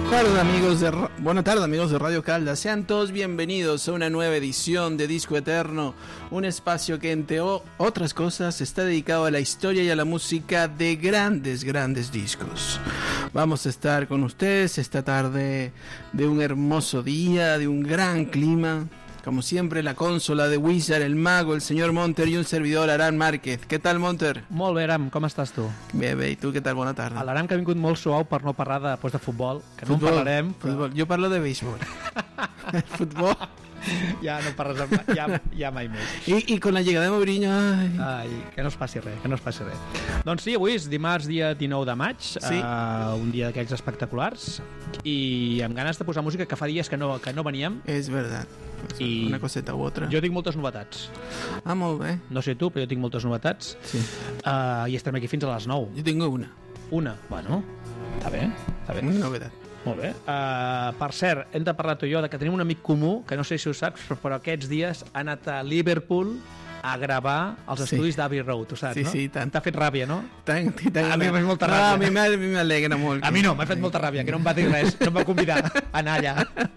Buenas tardes amigos de Radio Caldas, sean todos bienvenidos a una nueva edición de Disco Eterno, un espacio que entre otras cosas está dedicado a la historia y a la música de grandes discos. Vamos a estar con ustedes esta tarde de un hermoso día, de un gran clima. Como siempre, la consola de Wizard, el mago, el señor Monter y un servidor, Aran Márquez. Què tal, Monter? Molt bé, Aram, com estàs tu? Bé, i tu què tal? Bona tarda. L'Aram que ha vingut molt suau per no parlar de futbol, que no en parlarem. Futbol. Jo parlo de béisbol. El futbol... Ja no parles ja mai més. I con la llegada de Mourinho... Ai, que no es passi res, Doncs sí, avui és dimarts, dia 19 de maig, sí. Un dia d'aquells espectaculars, i amb ganes de posar música, que fa dies que no veníem. És veritat. I una coseta u altra. Jo tinc moltes novetats. Ah, molt bé. No sé tu, però jo tinc moltes novetats. Sí. I estem aquí fins a les 9. Jo tinc una. Una? Bueno, està bé. Una novetat. Molt bé. Per cert, hem de parlar tu i jo de que tenim un amic comú, que no sé si ho saps, però aquests dies ha anat a Liverpool a gravar els estudis d'Abbey Road, ho saps, no? Sí, tant. T'ha fet ràbia, no? Tant. A mi m'ha fet molta ràbia. No, a mi m'alegra molt. A mi no, m'ha fet molta ràbia, que no em va dir res, no em va convidar a anar allà.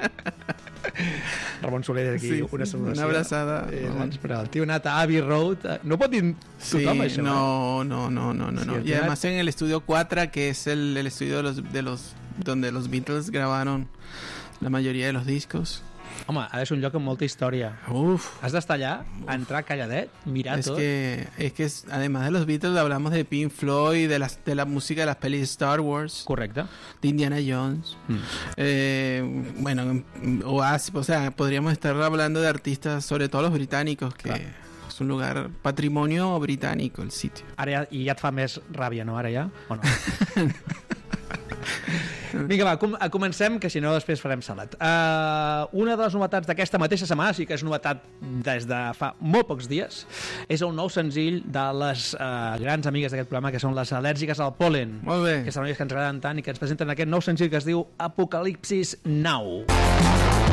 Ramon Soler d'aquí, una salutació. Una abraçada. Però el tio ha anat a Abbey Road, no pot dir tothom això. No. Y además en el estudio 4, que es el estudio donde los Beatles grabaron la mayoría de los discos. Home, ha de ser un lloc amb molta història. Uf. Has d'estar allà, entrar calladet, mirar tot. Es que además de los Beatles hablamos de Pink Floyd, de la música de las pelis de Star Wars. Correcte. De Indiana Jones. Bueno, Oasis, o sea, podríamos estar hablando de artistas, sobre todo los británicos, que es un lugar patrimonio británico el sitio. Ara ja et fa més ràbia, no? Ara ja? O no? Vinga, va, comencem, que si no després farem salat. Una de les novetats d'aquesta mateixa setmana, sí que és novetat des de fa molt pocs dies, és el nou senzill de les grans amigues d'aquest programa, que són les al·lèrgiques al pol·len. Molt bé. Que són noies que ens agraden tant i que ens presenten aquest nou senzill que es diu Apocalipsis Now.